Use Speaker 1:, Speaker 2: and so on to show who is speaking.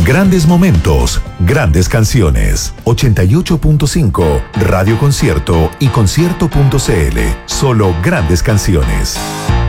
Speaker 1: Grandes momentos, grandes canciones. 88.5, Radio Concierto y concierto.cl. Solo grandes canciones.